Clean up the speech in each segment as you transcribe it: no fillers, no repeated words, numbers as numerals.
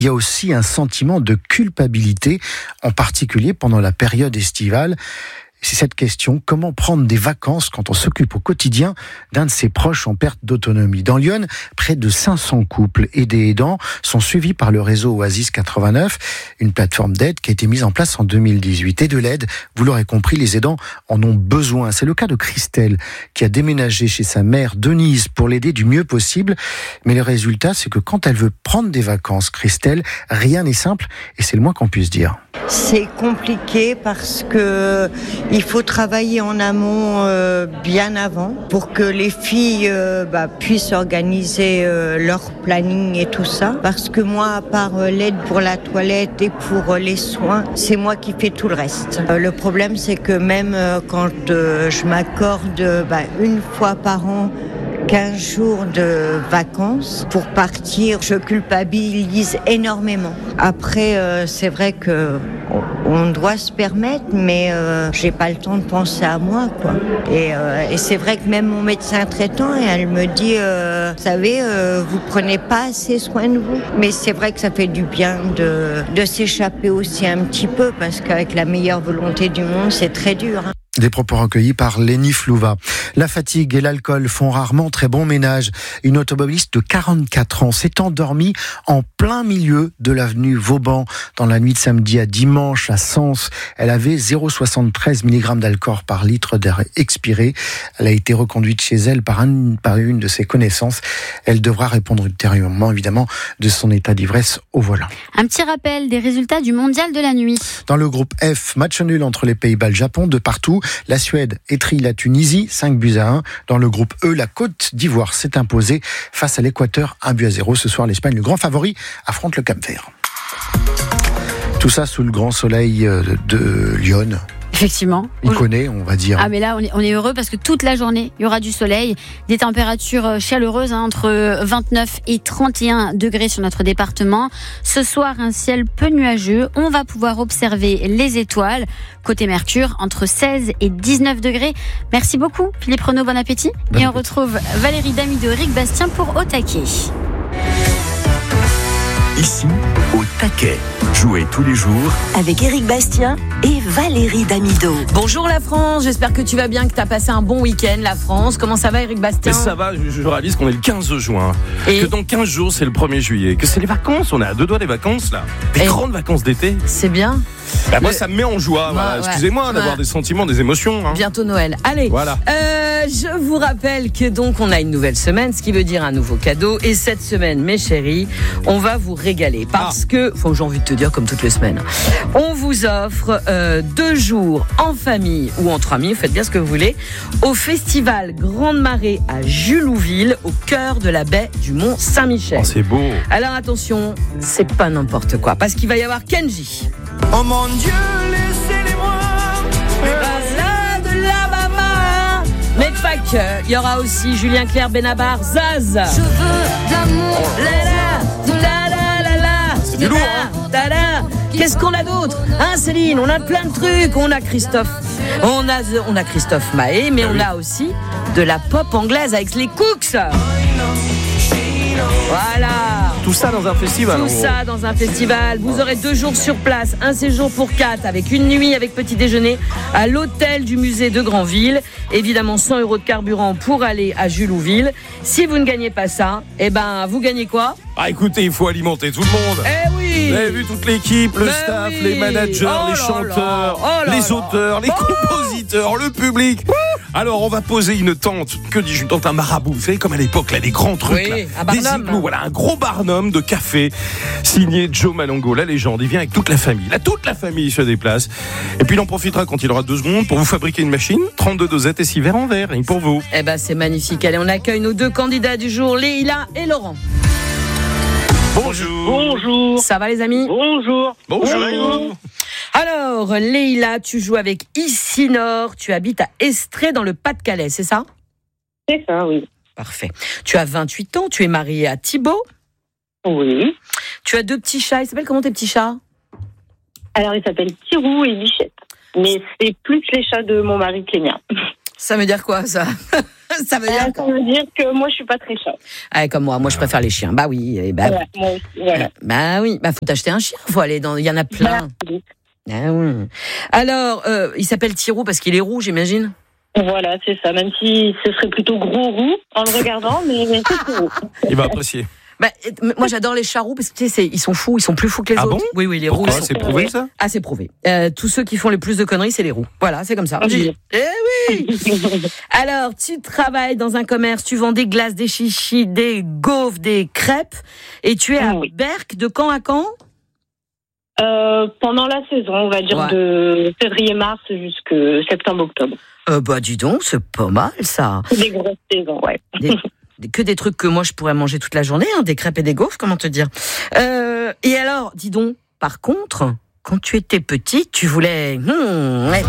Il y a aussi un sentiment de culpabilité, en particulier pendant la période estivale. C'est cette question, comment prendre des vacances quand on s'occupe au quotidien d'un de ses proches en perte d'autonomie. Dans Lyon, près de 500 couples aidés et aidants sont suivis par le réseau Oasis 89, une plateforme d'aide qui a été mise en place en 2018. Et de l'aide, vous l'aurez compris, les aidants en ont besoin. C'est le cas de Christelle, qui a déménagé chez sa mère Denise pour l'aider du mieux possible. Mais le résultat, c'est que quand elle veut prendre des vacances, Christelle, rien n'est simple et c'est le moins qu'on puisse dire. C'est compliqué parce que il faut travailler en amont bien avant pour que les filles puissent organiser leur planning et tout ça. Parce que moi, à part l'aide pour la toilette et pour les soins, c'est moi qui fais tout le reste. Le problème, c'est que même quand je m'accorde une fois par an 15 jours de vacances pour partir, je culpabilise énormément. Après, c'est vrai que on doit se permettre, mais j'ai pas le temps de penser à moi, quoi. Et c'est vrai que même mon médecin traitant, elle me dit, vous savez, vous prenez pas assez soin de vous. Mais c'est vrai que ça fait du bien de s'échapper aussi un petit peu, parce qu'avec la meilleure volonté du monde, c'est très dur, hein. Des propos recueillis par Lénie Flouva. La fatigue et l'alcool font rarement très bon ménage. Une automobiliste de 44 ans s'est endormie en plein milieu de l'avenue Vauban dans la nuit de samedi à dimanche à Sens. Elle avait 0,73 mg d'alcool par litre d'air expiré. Elle a été reconduite chez elle par une de ses connaissances. Elle devra répondre ultérieurement, évidemment, de son état d'ivresse au volant. Un petit rappel des résultats du mondial de la nuit. Dans le groupe F, match nul entre les Pays-Bas et le Japon, de partout. La Suède étrille la Tunisie, 5-1. Dans le groupe E, la Côte d'Ivoire s'est imposée face à l'Équateur, 1-0. Ce soir, l'Espagne, le grand favori, affronte le Cap-Vert. Tout ça sous le grand soleil de Lyon. Effectivement. Il connaît, on va dire. Ah, mais là, on est heureux parce que toute la journée, il y aura du soleil, des températures chaleureuses, entre 29 et 31 degrés sur notre département. Ce soir, un ciel peu nuageux. On va pouvoir observer les étoiles. Côté Mercure, entre 16 et 19 degrés. Merci beaucoup, Philippe Renaud. Bon appétit. Et on retrouve Valérie Damido, Eric Bastien pour Au Taquet. Ici, Au Taquet. Jouez tous les jours avec Eric Bastien et Valérie Damido. Bonjour la France, j'espère que tu vas bien, que tu as passé un bon week-end la France. Comment ça va Eric Bastien ? Mais ça va, je réalise qu'on est le 15 juin, que dans 15 jours c'est le 1er juillet, que c'est les vacances, on est à 2 doigts des vacances là, des grandes vacances d'été. C'est bien. Moi ça me met en joie, voilà. Excusez-moi d'avoir des sentiments, des émotions. Hein. Bientôt Noël, allez. Voilà. Je vous rappelle que donc on a une nouvelle semaine, ce qui veut dire un nouveau cadeau. Et cette semaine, mes chéris, on va vous régaler parce que, j'ai envie de te dire comme toutes les semaines, on vous offre 2 jours en famille ou entre amis, faites bien ce que vous voulez, au festival Grande Marée à Julouville, au cœur de la baie du Mont Saint-Michel. Oh, c'est beau. Alors attention, c'est pas n'importe quoi, parce qu'il va y avoir Kenji. Oh mon Dieu, laissez-les-moi. De la maman. Mais pas que, il y aura aussi Julien Clerc, Benabar, Zaz. Je veux d'amour. C'est du lourd, hein. Qu'est-ce qu'on a d'autre, hein Céline? On a plein de trucs. On a Christophe, on a Christophe Maé, mais on a aussi de la pop anglaise avec les Cooks. Voilà. Tout ça dans un festival. Tout ça dans un festival. Vous aurez 2 jours sur place, un séjour pour 4 avec une nuit avec petit déjeuner à l'hôtel du musée de Granville. Évidemment 100 € de carburant pour aller à Julouville. Si vous ne gagnez pas ça, vous gagnez quoi? Ah écoutez, il faut alimenter tout le monde. Eh oui. Vous avez vu toute l'équipe, le staff, les managers, les chanteurs, les auteurs, les compositeurs, le public. Alors on va poser une tente, que dis-je, une tente, un marabout, vous savez comme à l'époque là, les grands trucs là, des igloos, voilà, un gros barnum de café signé Joe Malongo, la légende. Il vient avec toute la famille, toute la famille se déplace. Et puis il en profitera quand il aura 2 secondes pour vous fabriquer une machine, 32 dosettes et 6 verres en verre, et pour vous. C'est magnifique. Allez, on accueille nos 2 candidats du jour, Leïla et Laurent. Bonjour. Bonjour. Ça va les amis? Bonjour. Bonjour. Alors, Leïla, tu joues avec Isinor, tu habites à Estrée dans le Pas-de-Calais, c'est ça? C'est ça, oui. Parfait. Tu as 28 ans, tu es mariée à Thibaut? Oui. Tu as 2 petits chats, ils s'appellent comment tes petits chats? Alors, ils s'appellent Tirou et Bichette. Mais c'est plus les chats de mon mari que les miens. Ça veut dire quoi, ça? Ça veut dire Ça veut dire que moi, je suis pas très chat. Ah, comme moi je préfère les chiens. Bah oui, Voilà, moi aussi, voilà. Bah oui, faut t'acheter un chien, faut aller dans, il y en a plein. Ah oui. Alors, il s'appelle Thirou parce qu'il est roux, j'imagine. Voilà, c'est ça. Même si ce serait plutôt gros roux en le regardant, mais c'est roux. Il va apprécier. Bah, moi j'adore les chats roux parce que tu sais, ils sont fous, ils sont plus fous que les Ah autres. bon Oui, les Pourquoi roux. C'est prouvé ça? Ah, c'est prouvé. Tous ceux qui font le plus de conneries, c'est les roux. Voilà, c'est comme ça. Oui. Eh oui. Alors, tu travailles dans un commerce, tu vends des glaces, des chichis, des gaufres, des crêpes, et tu es à Oui. Berck de quand à quand? Pendant la saison, on va dire Ouais. de février-mars jusqu'à septembre-octobre. Bah dis donc, c'est pas mal ça. Des grosses saisons, ouais. Que des trucs que moi je pourrais manger toute la journée, hein, des crêpes et des gaufres, comment te dire. Et alors, dis donc, par contre, quand tu étais petite, tu voulais... ouais.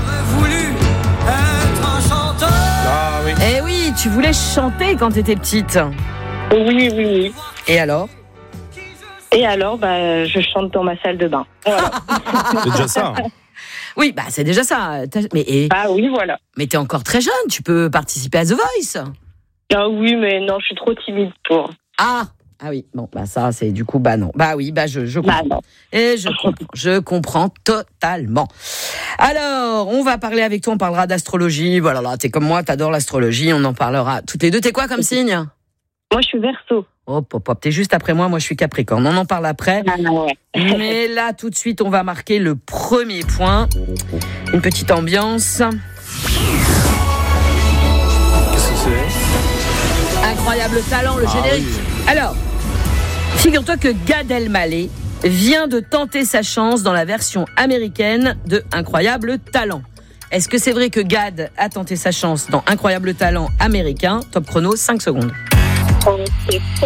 Ah oui. Eh oui, tu voulais chanter quand tu étais petite. Oui. Et alors? Et alors, je chante dans ma salle de bain. Voilà. C'est déjà ça. Oui, bah c'est déjà ça. Ah oui, voilà. Mais t'es encore très jeune, tu peux participer à The Voice. Ah oui, mais non, je suis trop timide pour. Ah oui, bon, bah ça c'est du coup, bah non. Bah oui, bah je comprends. Bah non. Et je comprends totalement. Alors, on va parler avec toi, on parlera d'astrologie. Voilà, là, t'es comme moi, t'adores l'astrologie, on en parlera toutes les deux. T'es quoi comme signe? Moi, je suis Verseau. Hop, t'es juste après moi je suis Capricorne. On en parle après. Ah ouais. Mais là, tout de suite, on va marquer le premier point. Une petite ambiance. Qu'est-ce que c'est? Incroyable talent, le générique. Oui. Alors, figure-toi que Gad Elmaleh vient de tenter sa chance dans la version américaine de Incroyable Talent. Est-ce que c'est vrai que Gad a tenté sa chance dans Incroyable Talent américain? Top chrono, 5 secondes. C'est faux.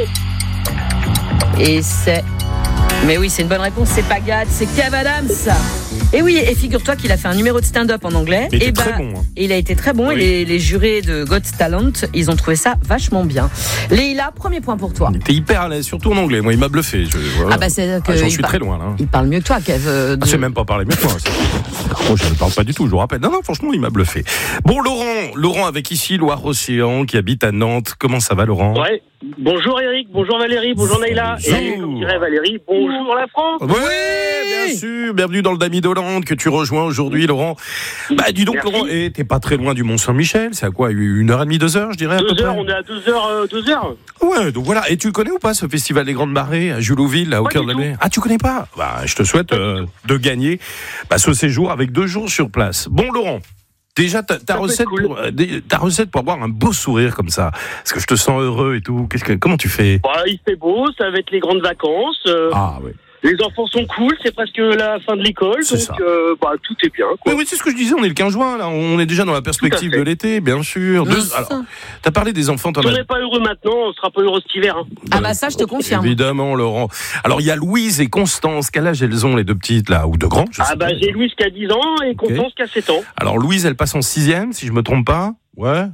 Et c'est... Mais oui, c'est une bonne réponse, c'est pas Gad, c'est Kev Adams. Et oui, et figure-toi qu'il a fait un numéro de stand-up en anglais. Il était et très bon. Hein. Il a été très bon, Oui. et les jurés de Got Talent, ils ont trouvé ça vachement bien. Leïla, premier point pour toi. Il était hyper à l'aise, surtout en anglais. Moi, il m'a bluffé. Voilà. Ah bah c'est que J'en il suis très loin là. Il parle mieux que toi, Kev. Ah, c'est même pas parler mieux que moi. Moi, je ne parle pas du tout, je vous rappelle. Non, franchement, il m'a bluffé. Bon, Laurent avec ici Loire-Océan, qui habite à Nantes. Comment ça va, Laurent? Ouais. Bonjour Eric, bonjour Valérie, bonjour Naïla. Et comme dirait Valérie, bonjour la France. Oui, bien sûr. Bienvenue dans le Damidoland que tu rejoins aujourd'hui, Laurent. Bah, dis donc, Merci. Laurent, et t'es pas très loin du Mont-Saint-Michel. C'est à quoi, 1h30, 2h, je dirais, à peu 2 heures, près? on est à 2 heures. Ouais, donc voilà. Et tu connais ou pas ce festival des Grandes Marées à Julouville, là, au Pas cœur du de la tout. mer? Ah, tu connais pas? Bah, je te souhaite de gagner ce séjour avec 2 jours sur place. Bon, Laurent. Déjà, ta recette, cool. ta recette pour avoir un beau sourire comme ça. Est-ce que je te sens heureux et tout? Comment tu fais? Bah, il fait beau, ça va être les grandes vacances. Ah, oui. Les enfants sont cool, c'est presque la fin de l'école, C'est donc ça. tout est bien. Quoi. Oui, c'est ce que je disais, on est le 15 juin, là. On est déjà dans la perspective Tout à fait. de l'été, bien sûr. Alors, t'as parlé des enfants, Si on n'est pas heureux maintenant, on sera pas heureux cet hiver. Hein. Ah bah ça, je te confirme. Évidemment, Laurent. Alors, il y a Louise et Constance. Quel âge elles ont, les deux petites, là? Ou de grands, je sais pas. J'ai Louise qui a 10 ans et Constance qui a 7 ans. Alors, Louise, elle passe en 6e, si je me trompe pas. Ouais.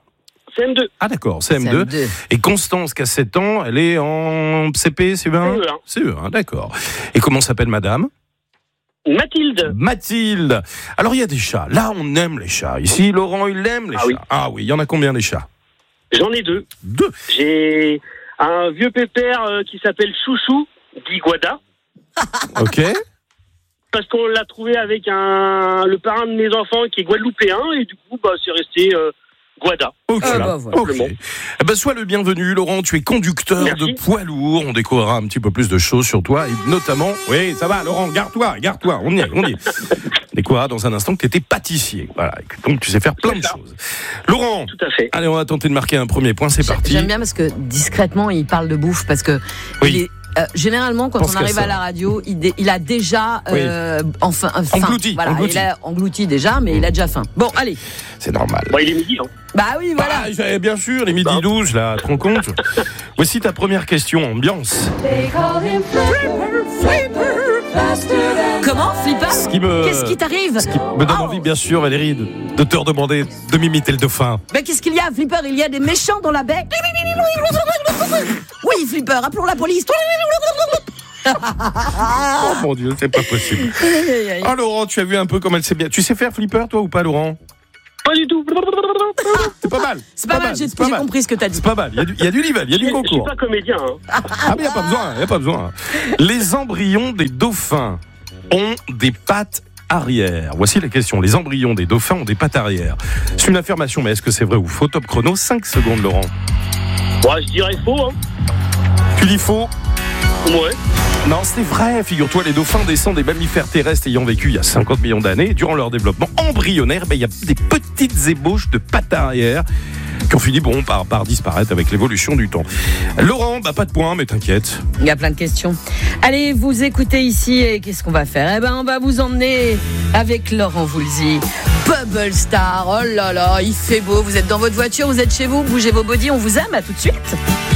CM2. Ah, d'accord, CM2. CM2. Et Constance, qui a 7 ans, elle est en CP, CE1? CE1. CE1, d'accord. Et comment s'appelle madame? Mathilde. Mathilde. Alors, il y a des chats. Là, on aime les chats. Ici, Laurent, il aime les chats. Oui. Ah oui, il y en a combien, les chats? J'en ai 2. 2. J'ai un vieux pépère qui s'appelle Chouchou, dit Guada. Ok. Parce qu'on l'a trouvé avec le parrain de mes enfants qui est guadeloupéen et du coup c'est resté Guada. Ok. Voilà. Ok. Eh ben, sois le bienvenu, Laurent. Tu es conducteur Merci. de poids lourd. On découvrira un petit peu plus de choses sur toi et notamment. Oui, ça va, Laurent. Garde-toi. On y est. On découvrira dans un instant que tu étais pâtissier. Voilà. Donc tu sais faire plein de choses. Laurent. Tout à fait. Allez, on va tenter de marquer un premier point. C'est parti. J'aime bien parce que discrètement, il parle de bouffe parce que Oui. il est, généralement, quand Pense on arrive qu'à ça. à la radio, il a déjà Oui. faim. Englouti, Voilà, englouti. il a englouti déjà, mais il a déjà faim. Bon, allez. C'est normal. Bon, il est midi. Hein. Bah oui, voilà. Ah, bien sûr, les midi 12, là, te rends compte? Voici ta première question, ambiance. Comment, Flipper? Qu'est-ce qui t'arrive? Ce qui me donne envie, bien sûr, Valérie, de te redemander de m'imiter le dauphin. Mais qu'est-ce qu'il y a, Flipper? Il y a des méchants dans la baie. Oui, Flipper, appelons la police. Oh mon Dieu, c'est pas possible. Ah, Laurent, tu as vu un peu comme elle sait bien. Tu sais faire Flipper, toi, ou pas, Laurent? Pas du tout. C'est pas mal. C'est pas mal, j'ai compris ce que t'as dit. C'est pas mal, il y a du niveau, il y a du Je suis concours. pas comédien. Hein. Ah mais il n'y a pas besoin. Les embryons des dauphins ont des pattes arrière. Voici la question. Les embryons des dauphins ont des pattes arrière. C'est une affirmation, mais est-ce que c'est vrai ou faux? Top chrono, 5 secondes, Laurent. Ouais, je dirais faux. Hein. Tu dis faux? Ouais. Non, c'est vrai. Figure-toi, les dauphins descendent des mammifères terrestres ayant vécu il y a 50 millions d'années. Durant leur développement embryonnaire, il y a des petites ébauches de pattes arrière qui ont fini par disparaître avec l'évolution du temps. Laurent, pas de points, mais t'inquiète. Il y a plein de questions. Allez, vous écoutez ici et qu'est-ce qu'on va faire? On va vous emmener avec Laurent Voulzy. Bubble Star, oh là là, il fait beau. Vous êtes dans votre voiture, vous êtes chez vous, bougez vos bodys, on vous aime, à tout de suite.